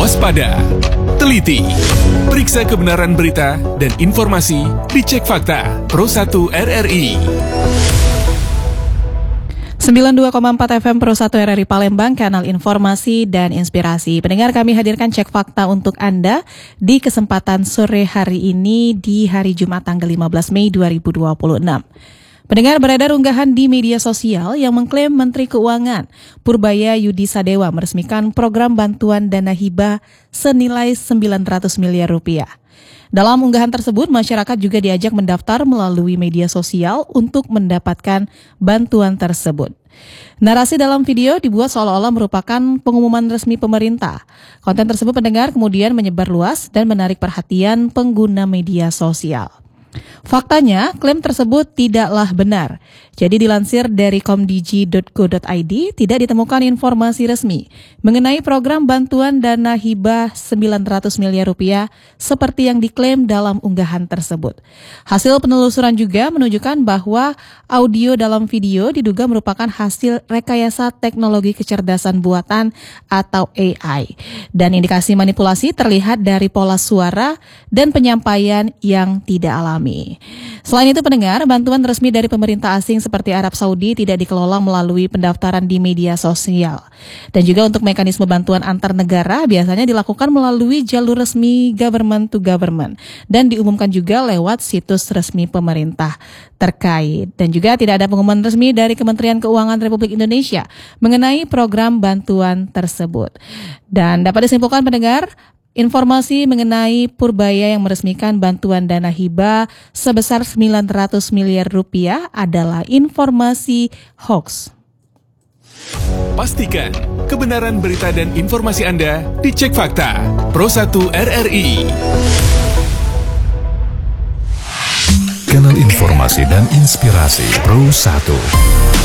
waspada, teliti, periksa kebenaran berita dan informasi di Cek Fakta Pro 1 RRI. 92,4 FM Pro 1 RRI Palembang, kanal informasi dan inspirasi. Pendengar, kami hadirkan Cek Fakta untuk Anda di kesempatan sore hari ini di hari Jumat tanggal 15 Mei 2026. Pendengar, beredar unggahan di media sosial yang mengklaim Menteri Keuangan Purbaya Yudi Sadewa meresmikan program bantuan dana hibah senilai 900 miliar rupiah. Dalam unggahan tersebut, masyarakat juga diajak mendaftar melalui media sosial untuk mendapatkan bantuan tersebut. Narasi dalam video dibuat seolah-olah merupakan pengumuman resmi pemerintah. Konten tersebut, pendengar, kemudian menyebar luas dan menarik perhatian pengguna media sosial. Faktanya, klaim tersebut tidaklah benar. Jadi dilansir dari komdigi.go.id, tidak ditemukan informasi resmi mengenai program bantuan dana hibah 900 miliar rupiah seperti yang diklaim dalam unggahan tersebut. Hasil penelusuran juga menunjukkan bahwa audio dalam video diduga merupakan hasil rekayasa teknologi kecerdasan buatan atau AI. Dan indikasi manipulasi terlihat dari pola suara dan penyampaian yang tidak alami. Selain itu, pendengar, bantuan resmi dari pemerintah asing seperti Arab Saudi tidak dikelola melalui pendaftaran di media sosial. Dan juga untuk mekanisme bantuan antar negara biasanya dilakukan melalui jalur resmi government to government dan diumumkan juga lewat situs resmi pemerintah terkait. Dan juga tidak ada pengumuman resmi dari Kementerian Keuangan Republik Indonesia mengenai program bantuan tersebut. Dan dapat disimpulkan, pendengar, informasi mengenai Purbaya yang meresmikan bantuan dana hibah sebesar 900 miliar rupiah adalah informasi hoax. Pastikan kebenaran berita dan informasi Anda di Cek Fakta Pro 1 RRI. Kanal informasi dan inspirasi Pro 1.